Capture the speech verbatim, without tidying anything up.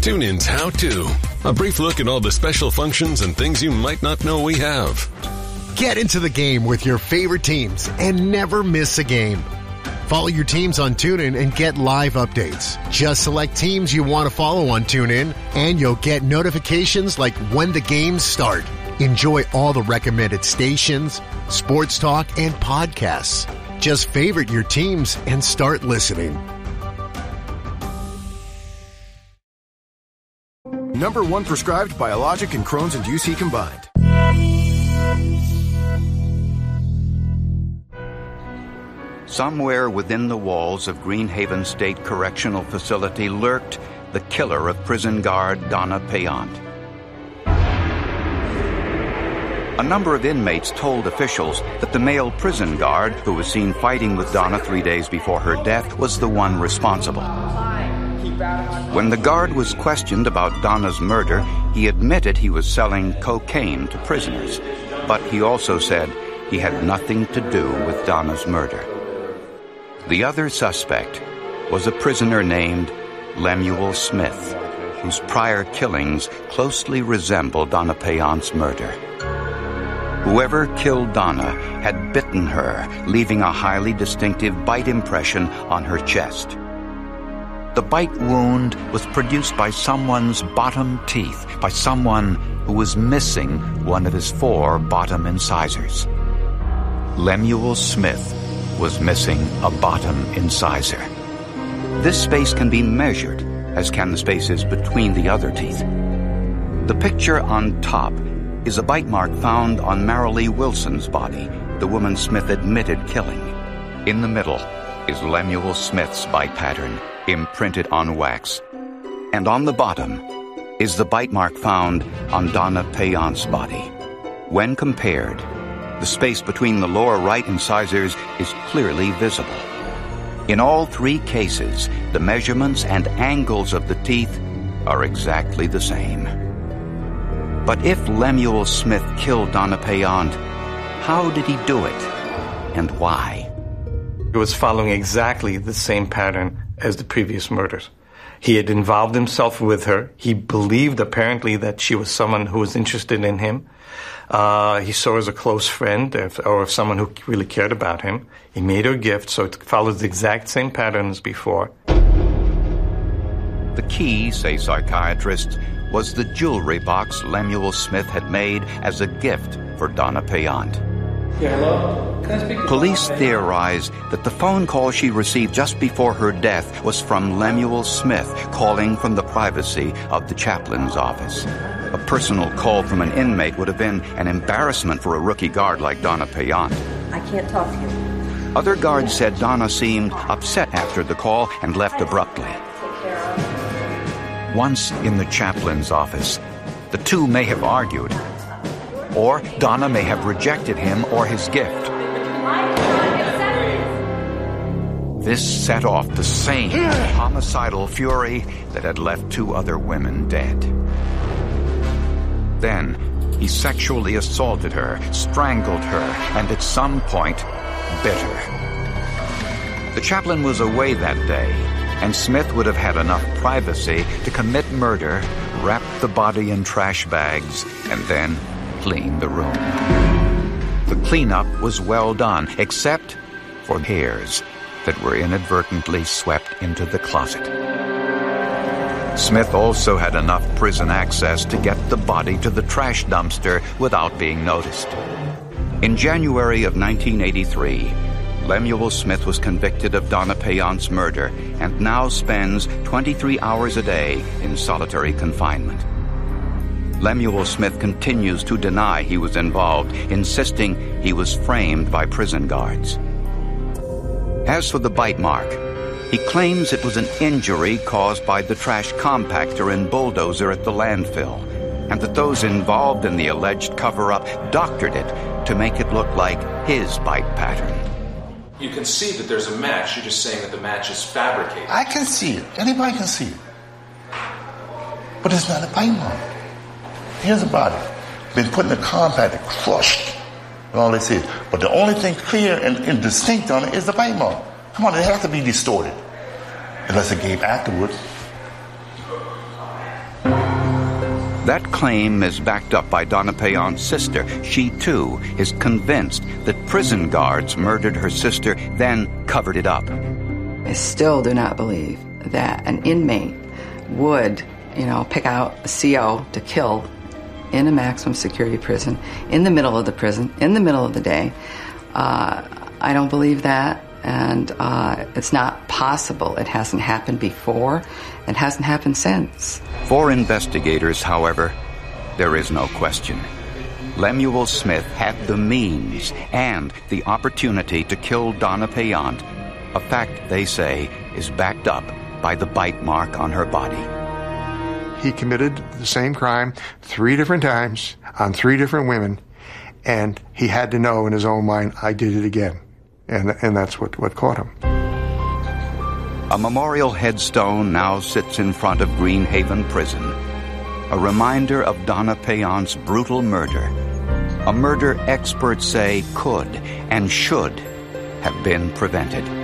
TuneIn's How To. A brief look at all the special functions and things you might not know we have. Get into the game with your favorite teams and never miss a game. Follow your teams on TuneIn and get live updates. Just select teams you want to follow on TuneIn, and you'll get notifications like when the games start. Enjoy all the recommended stations, sports talk, and podcasts. Just favorite your teams and start listening. Number one prescribed biologic and Crohn's and U C combined. Somewhere within the walls of Greenhaven State Correctional Facility lurked the killer of prison guard Donna Payant. A number of inmates told officials that the male prison guard, who was seen fighting with Donna three days before her death, was the one responsible. When the guard was questioned about Donna's murder, he admitted he was selling cocaine to prisoners, but he also said he had nothing to do with Donna's murder. The other suspect was a prisoner named Lemuel Smith, whose prior killings closely resembled Donna Payant's murder. Whoever killed Donna had bitten her, leaving a highly distinctive bite impression on her chest. The bite wound was produced by someone's bottom teeth, by someone who was missing one of his four bottom incisors. Lemuel Smith was missing a bottom incisor. This space can be measured, as can the spaces between the other teeth. The picture on top is a bite mark found on Marilee Wilson's body, the woman Smith admitted killing. In the middle is Lemuel Smith's bite pattern, imprinted on wax. And on the bottom is the bite mark found on Donna Payant's body. When compared, the space between the lower right incisors is clearly visible. In all three cases, the measurements and angles of the teeth are exactly the same. But if Lemuel Smith killed Donna Payant, how did he do it, and why? He was following exactly the same pattern as the previous murders. He had involved himself with her. He believed, apparently, that she was someone who was interested in him. Uh, he saw her as a close friend if, or someone who really cared about him. He made her a gift, so it follows the exact same pattern as before. The key, say psychiatrists, was the jewelry box Lemuel Smith had made as a gift for Donna Payant. Yeah, hello? Can I speak to Police theorize that the phone call she received just before her death was from Lemuel Smith calling from the privacy of the chaplain's office. A personal call from an inmate would have been an embarrassment for a rookie guard like Donna Payant. I can't talk to you. Other guards said Donna seemed upset after the call and left abruptly. Once in the chaplain's office, the two may have argued, or Donna may have rejected him or his gift. This set off the same homicidal fury that had left two other women dead. Then, he sexually assaulted her, strangled her, and at some point, bit her. The chaplain was away that day, and Smith would have had enough privacy to commit murder, wrap the body in trash bags, and then clean the room. The cleanup was well done, except for hairs that were inadvertently swept into the closet. Smith also had enough prison access to get the body to the trash dumpster without being noticed. In January of nineteen eighty-three, Lemuel Smith was convicted of Donna Payant's murder and now spends twenty-three hours a day in solitary confinement. Lemuel Smith continues to deny he was involved, insisting he was framed by prison guards. As for the bite mark, he claims it was an injury caused by the trash compactor and bulldozer at the landfill, and that those involved in the alleged cover-up doctored it to make it look like his bite pattern. You can see that there's a match. You're just saying that the match is fabricated. I can see it. Anybody can see it. But it's not a bite mark. Here's a body. Been put in a compactor, crushed. And all they see is. But the only thing clear and, and distinct on it is the bite mark. Come on, it has to be distorted. Unless it gave afterwards. That claim is backed up by Donna Payan's sister. She, too, is convinced that prison guards murdered her sister, then covered it up. I still do not believe that an inmate would, you know, pick out a C O to kill in a maximum security prison, in the middle of the prison, in the middle of the day. Uh, I don't believe that, and uh, it's not possible. It hasn't happened before. It hasn't happened since. For investigators, however, there is no question. Lemuel Smith had the means and the opportunity to kill Donna Payan, a fact they say is backed up by the bite mark on her body. He committed the same crime three different times on three different women, and he had to know in his own mind, I did it again. And and that's what, what caught him. A memorial headstone now sits in front of Greenhaven Prison, a reminder of Donna Payan's brutal murder, a murder experts say could and should have been prevented.